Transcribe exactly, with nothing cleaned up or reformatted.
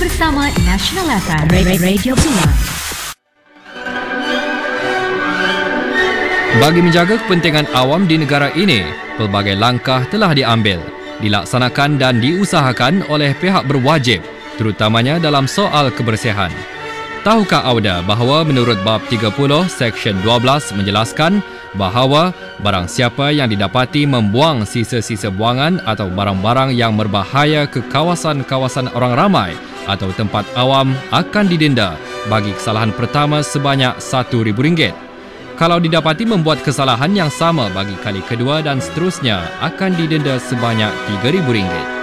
bersama National F M, Radio Pulang. Bagi menjaga kepentingan awam di negara ini, pelbagai langkah telah diambil, dilaksanakan dan diusahakan oleh pihak berwajib, terutamanya dalam soal kebersihan. Tahukah Auda bahawa menurut bab tiga puluh Seksyen dua belas menjelaskan bahawa barang siapa yang didapati membuang sisa-sisa buangan atau barang-barang yang berbahaya ke kawasan-kawasan orang ramai atau tempat awam akan didenda bagi kesalahan pertama sebanyak satu ribu ringgit. Kalau didapati membuat kesalahan yang sama bagi kali kedua dan seterusnya akan didenda sebanyak tiga ribu ringgit.